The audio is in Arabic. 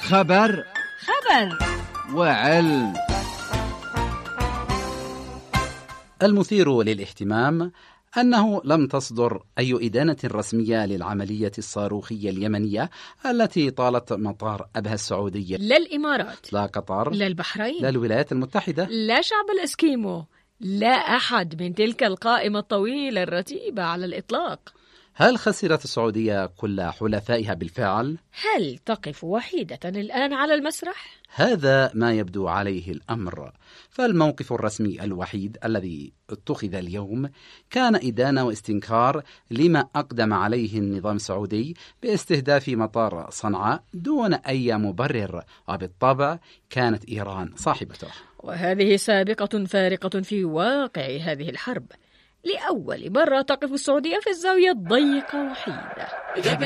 خبر وعلم. المثير للاهتمام أنه لم تصدر أي إدانة رسمية للعملية الصاروخية اليمنية التي طالت مطار أبها السعودية، لا الإمارات، لا قطر، لا البحرين، لا الولايات المتحدة، لا شعب الإسكيمو، لا أحد من تلك القائمة الطويلة الرتيبة على الإطلاق. هل خسرت السعودية كل حلفائها بالفعل؟ هل تقف وحيدة الآن على المسرح؟ هذا ما يبدو عليه الأمر، فالموقف الرسمي الوحيد الذي اتخذ اليوم كان إدانة واستنكار لما أقدم عليه النظام السعودي باستهداف مطار صنعاء دون أي مبرر، وبالطبع كانت إيران صاحبته. وهذه سابقة فارقة في واقع هذه الحرب. لأول مرة تقف السعودية في الزاوية الضيقة وحيدة.